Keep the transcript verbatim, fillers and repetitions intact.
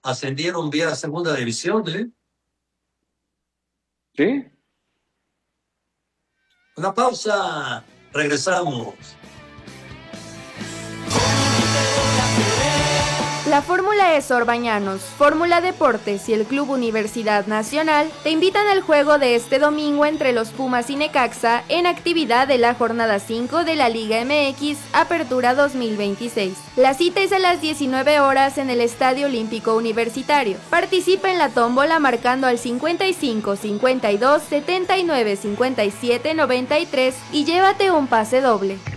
ascendieron vía la segunda división, ¿eh? ¿Sí? Una pausa, regresamos. La Fórmula E Sor Bañanos, Fórmula Deportes y el Club Universidad Nacional te invitan al juego de este domingo entre los Pumas y Necaxa en actividad de la jornada cinco de la Liga M X Apertura dos mil veintiséis. La cita es a las diecinueve horas en el Estadio Olímpico Universitario. Participa en la tómbola marcando al cincuenta y cinco, cincuenta y dos, setenta y nueve, cincuenta y siete, noventa y tres y llévate un pase doble.